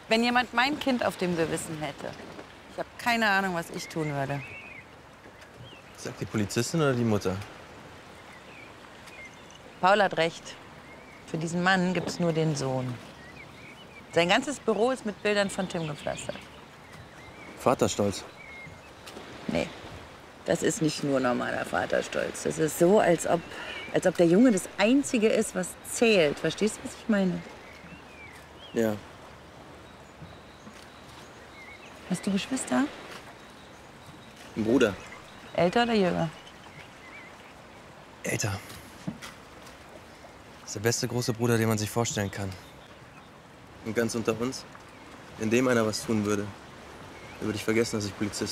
Wenn jemand mein Kind auf dem Gewissen hätte, ich habe keine Ahnung, was ich tun würde. Sagt die Polizistin oder die Mutter? Paul hat recht. Für diesen Mann gibt es nur den Sohn. Sein ganzes Büro ist mit Bildern von Tim gepflastert. Vaterstolz. Nee, das ist nicht nur normaler Vaterstolz. Das ist so, als ob der Junge das Einzige ist, was zählt. Verstehst du, was ich meine? Ja. Hast du Geschwister? Ein Bruder. Älter oder jünger? Älter. Ist der beste große Bruder, den man sich vorstellen kann. Und ganz unter uns, wenn dem einer was tun würde, dann würde ich vergessen, dass ich Polizist bin.